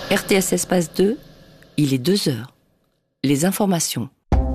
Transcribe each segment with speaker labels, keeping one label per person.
Speaker 1: RTS Espace 2, il est 2 heures. Les informations.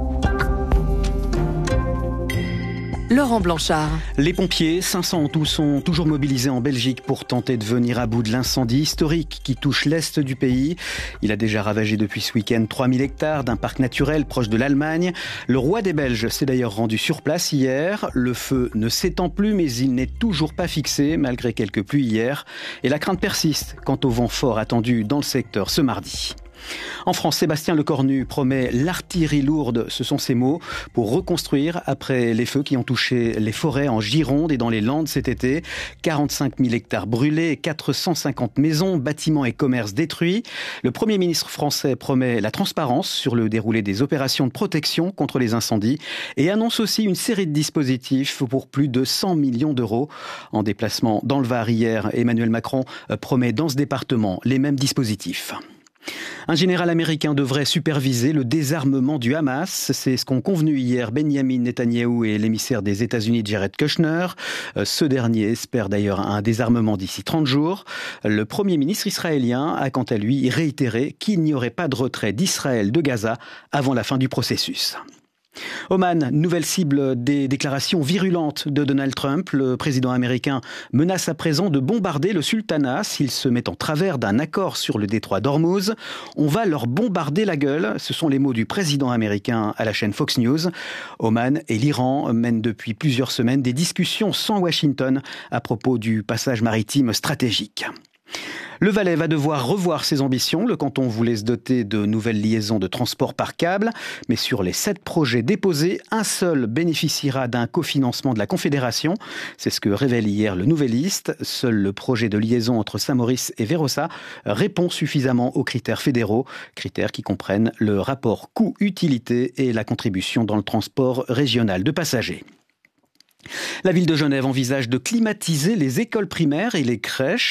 Speaker 1: Laurent Blanchard.
Speaker 2: Les pompiers, 500 en tout, sont toujours mobilisés en Belgique pour tenter de venir à bout de l'incendie historique qui touche l'est du pays. Il a déjà ravagé depuis ce week-end 3000 hectares d'un parc naturel proche de l'Allemagne. Le roi des Belges s'est d'ailleurs rendu sur place hier. Le feu ne s'étend plus, mais il n'est toujours pas fixé, malgré quelques pluies hier. Et la crainte persiste quant au vent fort attendu dans le secteur ce mardi. En France, Sébastien Lecornu promet l'artillerie lourde, ce sont ses mots, pour reconstruire après les feux qui ont touché les forêts en Gironde et dans les Landes cet été. 45 000 hectares brûlés, 450 maisons, bâtiments et commerces détruits. Le Premier ministre français promet la transparence sur le déroulé des opérations de protection contre les incendies et annonce aussi une série de dispositifs pour plus de 100 millions d'euros. En déplacement dans le Var hier, Emmanuel Macron promet dans ce département les mêmes dispositifs. Un général américain devrait superviser le désarmement du Hamas. C'est ce qu'ont convenu hier Benjamin Netanyahou et l'émissaire des États-Unis Jared Kushner. Ce dernier espère d'ailleurs un désarmement d'ici 30 jours. Le Premier ministre israélien a quant à lui réitéré qu'il n'y aurait pas de retrait d'Israël de Gaza avant la fin du processus. Oman, nouvelle cible des déclarations virulentes de Donald Trump. Le président américain menace à présent de bombarder le sultanat s'il se met en travers d'un accord sur le détroit d'Ormuz. On va leur bombarder la gueule, ce sont les mots du président américain à la chaîne Fox News. Oman et l'Iran mènent depuis plusieurs semaines des discussions sans Washington à propos du passage maritime stratégique. Le Valais va devoir revoir ses ambitions. Le canton voulait se doter de nouvelles liaisons de transport par câble. Mais sur les 7 projets déposés, un seul bénéficiera d'un cofinancement de la Confédération. C'est ce que révèle hier le Nouvelliste. Seul le projet de liaison entre Saint-Maurice et Vérossa répond suffisamment aux critères fédéraux. Critères qui comprennent le rapport coût-utilité et la contribution dans le transport régional de passagers. La ville de Genève envisage de climatiser les écoles primaires et les crèches.